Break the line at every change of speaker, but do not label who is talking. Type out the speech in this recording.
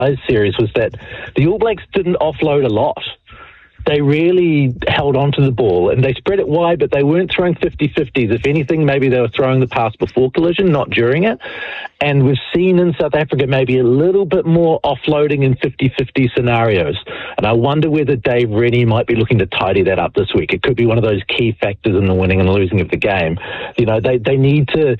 series was that the All Blacks didn't offload a lot. They really held on to the ball, and they spread it wide, but they weren't throwing 50-50s. If anything, maybe they were throwing the pass before collision, not during it. And we've seen in South Africa maybe a little bit more offloading in 50-50 scenarios. And I wonder whether Dave Rennie might be looking to tidy that up this week. It could be one of those key factors in the winning and losing of the game. You know, they need to